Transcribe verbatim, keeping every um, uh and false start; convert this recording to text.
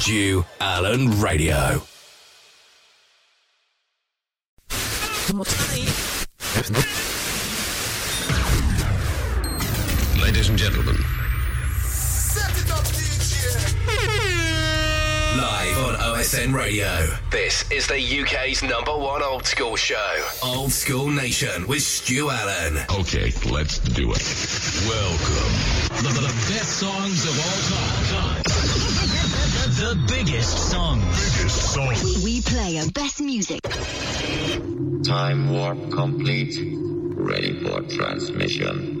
Stu Allen Radio. Ladies and gentlemen. Set it up, D J. Live on O S N Radio. This is the U K's number one old school show. Old School Nation with Stu Allen. Okay, let's do it. Welcome. The, the, the best songs of all time. The biggest songs. Biggest songs. We play our best music. Time warp complete. Ready for transmission.